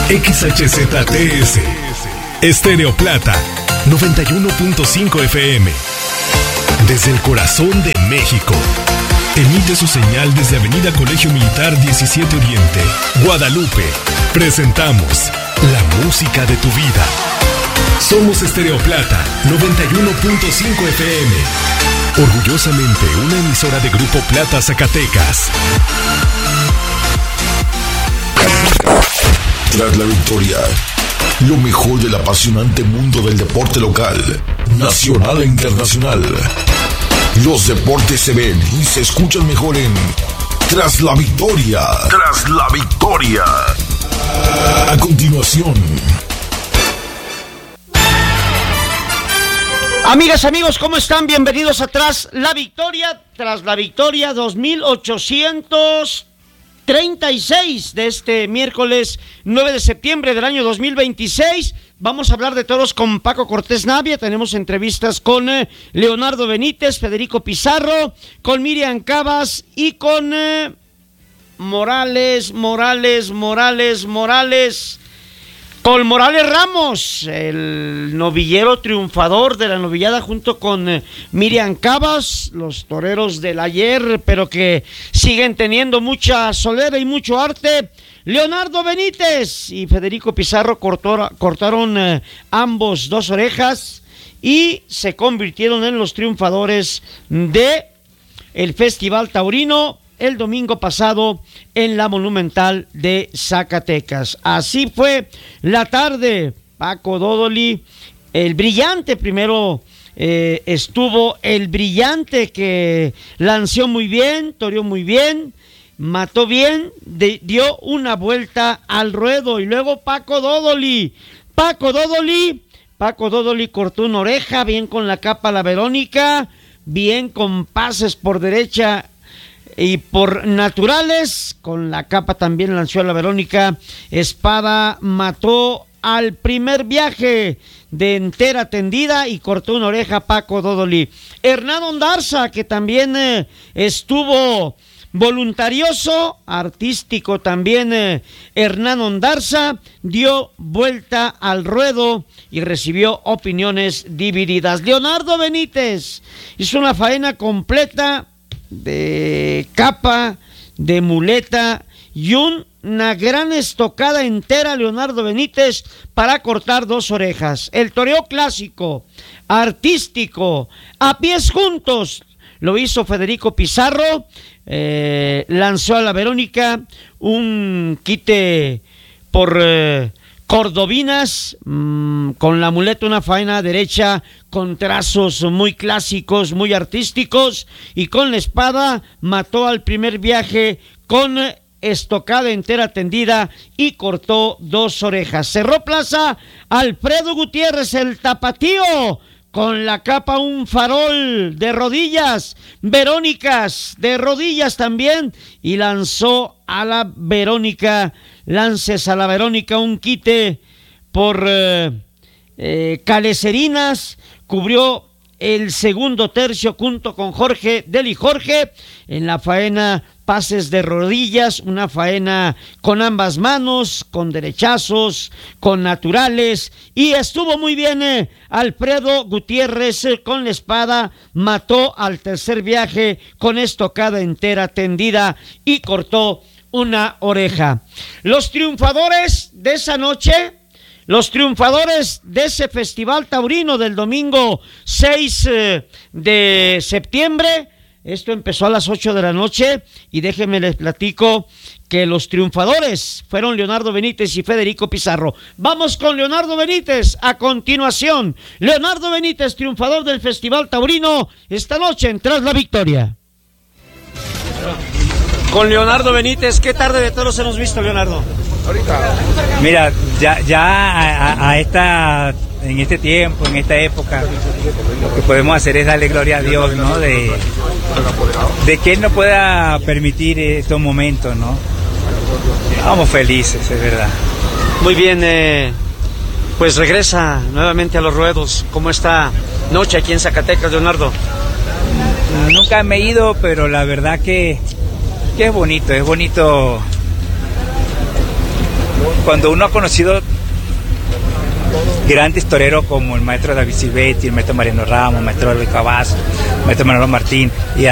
XHZTS, Estéreo Plata, 91.5 FM. Desde el corazón de México. Emite su señal desde Avenida Colegio Militar 17 Oriente, Guadalupe. Presentamos la música de tu vida. Somos Estéreo Plata, 91.5 FM. Orgullosamente una emisora de Grupo Plata Zacatecas. Tras la victoria, lo mejor del apasionante mundo del deporte local, nacional e internacional. Los deportes se ven y se escuchan mejor en Tras la Victoria. Tras la Victoria. A continuación. Amigas, amigos, ¿cómo están? Bienvenidos a Tras la Victoria 2836 de este miércoles 9 de septiembre del año 2026. Vamos a hablar de toros con Paco Cortés Navia. Tenemos entrevistas con Leonardo Benítez, Federico Pizarro, con Miriam Cabas y con Morales. Con Morales Ramos, el novillero triunfador de la novillada junto con Miriam Cabas, los toreros del ayer, pero que siguen teniendo mucha solera y mucho arte. Leonardo Benítez y Federico Pizarro cortaron ambos dos orejas y se convirtieron en los triunfadores de el Festival Taurino el domingo pasado en la Monumental de Zacatecas. Así fue la tarde. Paco Dodoli, el brillante, primero estuvo el brillante, que lanzó muy bien, toreó muy bien, mató bien, dio una vuelta al ruedo. Y luego Paco Dodoli cortó una oreja, bien con la capa la Verónica, bien con pases por derecha y por naturales, con la capa también lanzó a la Verónica. Espada mató al primer viaje de entera tendida y cortó una oreja Paco Dodoli. Hernán Ondarza, que también estuvo voluntarioso, artístico también. Hernán Ondarza dio vuelta al ruedo y recibió opiniones divididas. Leonardo Benítez hizo una faena completa de capa, de muleta y una gran estocada entera Leonardo Benítez para cortar dos orejas. El toreo clásico, artístico, a pies juntos, lo hizo Federico Pizarro. Lanzó a la Verónica un quite por cordobinas, con la muleta una faena derecha con trazos muy clásicos, muy artísticos, y con la espada mató al primer viaje con estocada entera tendida y cortó dos orejas. Cerró plaza Alfredo Gutiérrez, el tapatío, con la capa un farol de rodillas, Verónicas de rodillas también, y lanzó a la Verónica, lances a la Verónica, un quite por calecerinas, cubrió el segundo tercio junto con Jorge Deli Jorge. En la faena pases de rodillas, una faena con ambas manos, con derechazos, con naturales, y estuvo muy bien Alfredo Gutiérrez con la espada, mató al tercer viaje con estocada entera tendida y cortó una oreja. Los triunfadores de esa noche, los triunfadores de ese Festival Taurino del domingo 6 de septiembre, esto empezó a las 8 de la noche, y déjenme les platico que los triunfadores fueron Leonardo Benítez y Federico Pizarro. Vamos con Leonardo Benítez a continuación. Leonardo Benítez, triunfador del Festival Taurino, esta noche en Tras la Victoria. Con Leonardo Benítez, ¿qué tarde de toros hemos visto, Leonardo? Mira, en este tiempo, en esta época, lo que podemos hacer es darle gloria a Dios, ¿no? De que Él nos pueda permitir estos momentos, ¿no? Estamos felices, es verdad. Muy bien, pues regresa nuevamente a los ruedos. ¿Cómo esta noche aquí en Zacatecas, Leonardo? Nunca me he ido, pero la verdad que es bonito cuando uno ha conocido grandes toreros como el maestro David Silvetti, el maestro Mariano Ramos, el maestro Luis Cavazos, el maestro Manolo Martín, y